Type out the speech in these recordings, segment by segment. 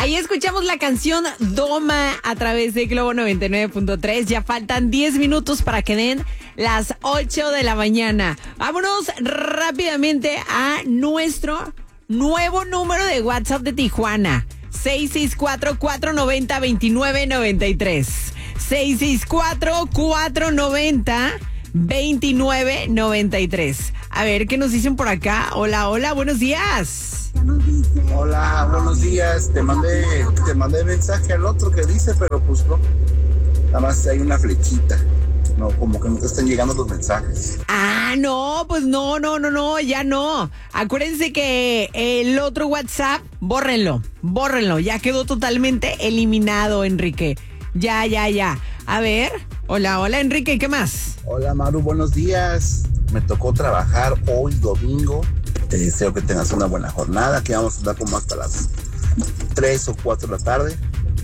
Ahí escuchamos la canción Doma a través de Globo 99.3. Ya faltan 10 minutos para que den las 8 de la mañana. Vámonos rápidamente a nuestro nuevo número de WhatsApp de Tijuana. 664-490-2993. 664-490-2993. A ver, ¿qué nos dicen por acá? Hola, hola, buenos días. Hola, buenos días. Te mandé mensaje al otro que dice, pero pues no. Nada más hay una flechita. No, como que no te están llegando los mensajes. Ah, no, pues no, ya no. Acuérdense que el otro WhatsApp, bórrenlo. Ya quedó totalmente eliminado, Enrique. Ya. A ver, hola, Enrique, ¿qué más? Hola, Maru, buenos días. Me tocó trabajar hoy domingo. Te deseo que tengas una buena jornada, que vamos a andar como hasta las 3 o 4 de la tarde.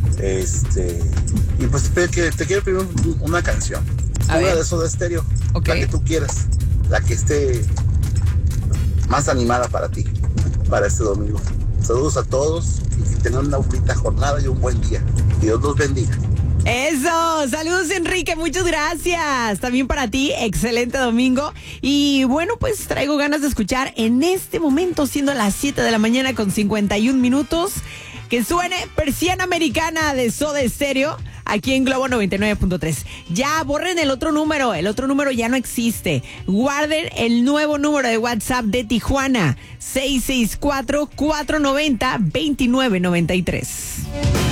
Y pues te quiero pedir una canción. Una de Soda Stereo. Okay. La que tú quieras. La que esté más animada para ti, para este domingo. Saludos a todos y que tengan una bonita jornada y un buen día. Dios los bendiga. Eso, saludos Enrique, muchas gracias. También para ti, excelente domingo. Y bueno, pues traigo ganas de escuchar en este momento, siendo las 7 de la mañana con 51 minutos, que suene Persiana Americana de Soda Stereo aquí en Globo 99.3. Ya borren el otro número ya no existe. Guarden el nuevo número de WhatsApp de Tijuana, 664-490-2993.